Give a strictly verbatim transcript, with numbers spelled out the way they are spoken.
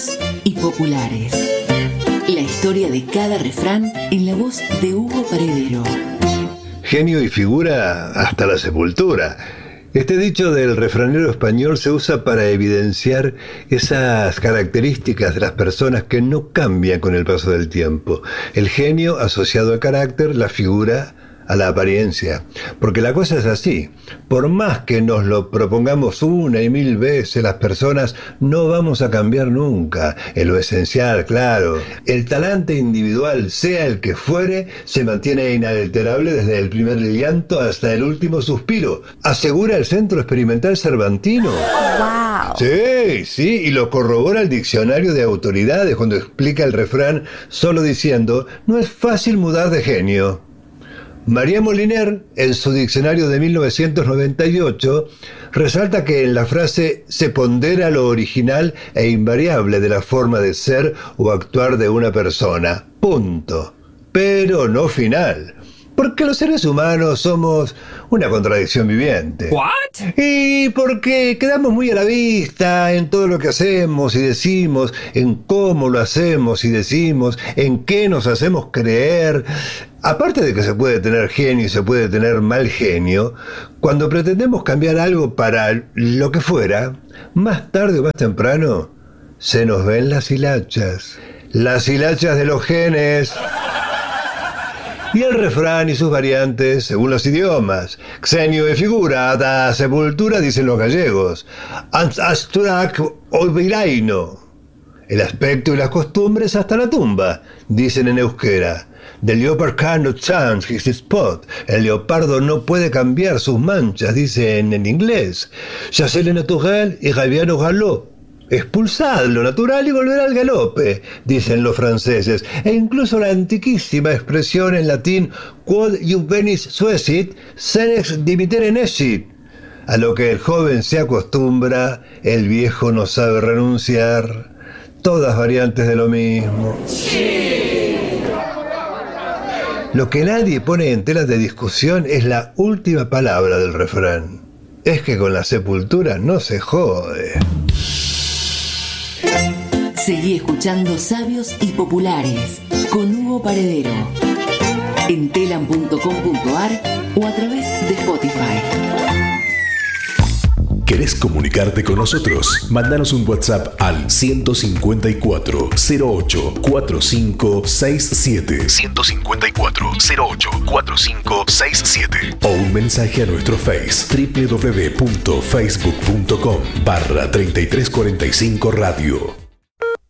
Sabios y populares. La historia de cada refrán en la voz de Hugo Paredero. Genio y figura hasta la sepultura. Este dicho del refranero español se usa para evidenciar esas características de las personas que no cambian con el paso del tiempo. El genio asociado al carácter, la figura a la apariencia. Porque la cosa es así. Por más que nos lo propongamos una y mil veces, las personas no vamos a cambiar nunca. En lo esencial, claro. El talante individual, sea el que fuere, se mantiene inalterable desde el primer llanto hasta el último suspiro. Asegura el Centro Experimental Cervantino. ¡Wow! Sí, sí, y lo corrobora el Diccionario de Autoridades cuando explica el refrán solo diciendo: no es fácil mudar de genio. María Moliner, en su diccionario de mil novecientos noventa y ocho, resalta que en la frase se pondera lo original e invariable de la forma de ser o actuar de una persona. Punto. Pero no final. Porque los seres humanos somos una contradicción viviente. ¿What? Y porque quedamos muy a la vista en todo lo que hacemos y decimos, en cómo lo hacemos y decimos, en qué nos hacemos creer. Aparte de que se puede tener genio y se puede tener mal genio, cuando pretendemos cambiar algo para lo que fuera, más tarde o más temprano, se nos ven las hilachas. Las hilachas de los genes. Y el refrán y sus variantes según los idiomas. Xenio e figura da sepultura, dicen los gallegos. Asturac o viraino. El aspecto y las costumbres hasta la tumba, dicen en euskera. The leopard cannot change his spot. El leopardo no puede cambiar sus manchas, dicen en inglés. Chassez le naturel y reviens au galop. Expulsad lo natural y volverá al galope, dicen los franceses. E incluso la antiquísima expresión en latín quod juvenis suesit, senex dimitere nescit. A lo que el joven se acostumbra, el viejo no sabe renunciar. Todas variantes de lo mismo. Lo que nadie pone en tela de discusión es la última palabra del refrán. Es que con la sepultura no se jode. Seguí escuchando Sabios y Populares con Hugo Paredero en telam punto com punto ar o a través de Spotify. ¿Querés comunicarte con nosotros? Mándanos un WhatsApp al ciento cincuenta y cuatro, cero ocho, cuarenta y cinco sesenta y siete. ciento cincuenta y cuatro, cero ocho, cuarenta y cinco sesenta y siete. O un mensaje a nuestro Face w w w punto facebook punto com barra treinta y tres cuarenta y cinco radio.